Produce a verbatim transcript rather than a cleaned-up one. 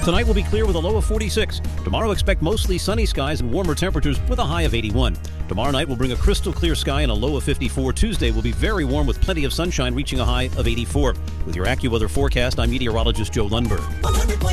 Tonight will be clear with a low of forty-six. Tomorrow expect mostly sunny skies and warmer temperatures with a high of eighty-one. Tomorrow night will bring a crystal clear sky and a low of fifty-four. Tuesday will be very warm with plenty of sunshine reaching a high of eighty-four. With your AccuWeather forecast, I'm meteorologist Joe Lundberg.